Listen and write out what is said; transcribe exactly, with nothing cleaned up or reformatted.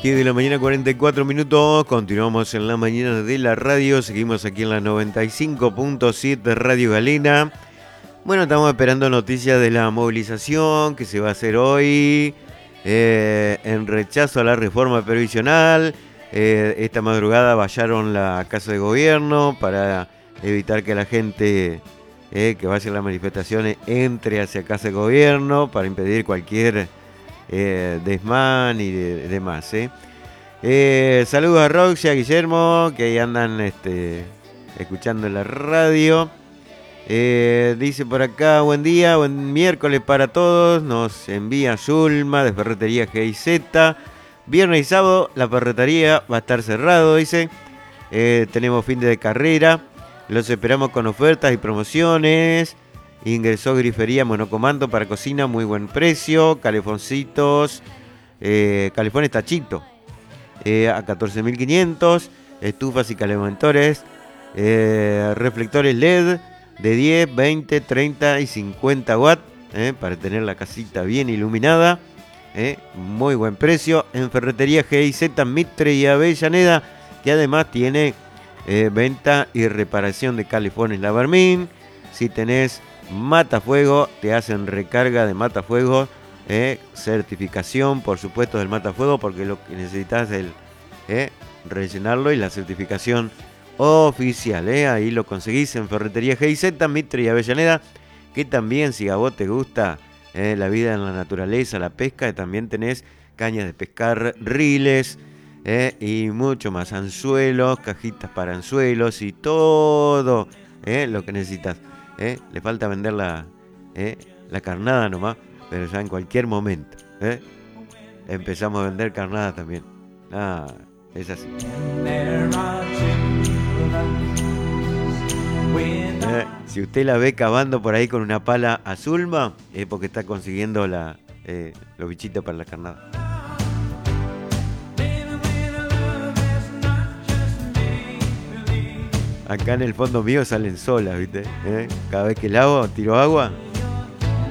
diez de la mañana, cuarenta y cuatro minutos. Continuamos en la mañana de la radio. Seguimos aquí en la noventa y cinco punto siete Radio Galena. Bueno, estamos esperando noticias de la movilización que se va a hacer hoy eh, en rechazo a la reforma previsional. Eh, esta madrugada vallaron la Casa de Gobierno para evitar que la gente eh, que va a hacer las manifestaciones entre hacia Casa de Gobierno, para impedir cualquier eh, desmán y de, demás. Eh. Eh, saludos a Roxy, a Guillermo, que ahí andan este, escuchando la radio. Eh, dice por acá, buen día, buen miércoles para todos. Nos envía Zulma de Ferretería G I Z. Viernes y sábado la ferretería va a estar cerrado, dice. Eh, tenemos fin de carrera. Los esperamos con ofertas y promociones. Ingresó grifería monocomando para cocina, muy buen precio. Calefoncitos, eh, calefones tachito eh, a catorce mil quinientos. Estufas y calefactores, eh, reflectores L E D de diez, veinte, treinta y cincuenta watts eh, para tener la casita bien iluminada. Eh, muy buen precio en Ferretería G I Z Mitre y Avellaneda, que además tiene eh, venta y reparación de calefones Lavermin. Si tenés matafuego, te hacen recarga de matafuego, eh, certificación por supuesto del matafuego, porque lo que necesitas es el, eh, rellenarlo y la certificación oficial, eh, ahí lo conseguís en Ferretería G I Z, Mitre y Avellaneda, que también si a vos te gusta eh, la vida en la naturaleza, la pesca, también tenés cañas de pescar, riles eh, y mucho más, anzuelos, cajitas para anzuelos y todo eh, lo que necesitas. Eh. Le falta vender la, eh, la carnada nomás, pero ya en cualquier momento eh, empezamos a vender carnada también. Ah, es así. Eh, si usted la ve cavando por ahí con una pala a Zulma, es porque está consiguiendo la, eh, los bichitos para la carnada. Acá en el fondo mío salen solas, ¿viste? ¿Eh? Cada vez que lavo, tiro agua,